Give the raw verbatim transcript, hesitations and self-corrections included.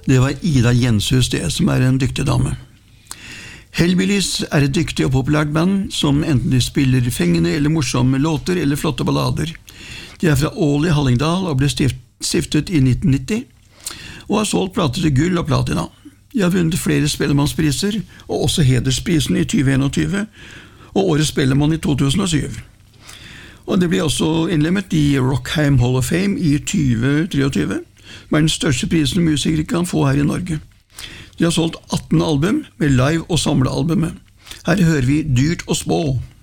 Det var Ida Jenshus, det, som er en dyktig dame. Hellbillies er et dyktig og populært band som enten de spiller fengende eller morsomme låter eller flotte ballader. De er fra Ål i Hallingdal og ble stift, stiftet i nitten nitti, og har solgt plater til gull og platina. De har vunnet flere spellemannspriser, og også hedersprisen i tjue enogtyve, og årets spellemann i to tusen og syv. Og det ble også innlemmet i Rockheim Hall of Fame i tjue treogtyve, som er den største prisen musikere kan få her i Norge. De har solgt atten album med live- og samlealbumet. Her hører vi Dyrt og Små.